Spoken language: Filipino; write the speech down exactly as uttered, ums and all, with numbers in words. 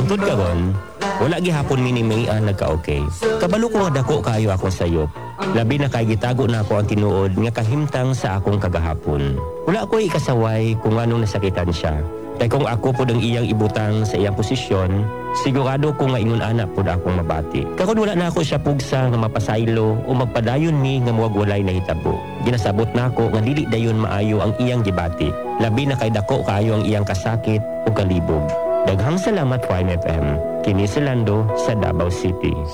Hangtod karon, wala gihapon minimian nagka-okay. Kabalo ko nga dako kayo akong sayop. Labi na kay gitago na ako ang tinuod nga kahimtang sa akong kagahapon. Wala ko ikasaway kung anong nasakitan siya. Kay kung ako po ang iyang ibutang sa iyang posisyon, sigurado ko nga ingon anak po akong mabati. Karon wala na ako siya pugsa nga mapasaylo o magpadayon ni nga muwag walay nahitabo. Ginasabot na ako nga dili dayon maayo ang iyang gibati. Labi na kay dako kayo ang iyang kasakit o kalibog. Daghang salamat po M F M. Kini si Lando sa Davao City.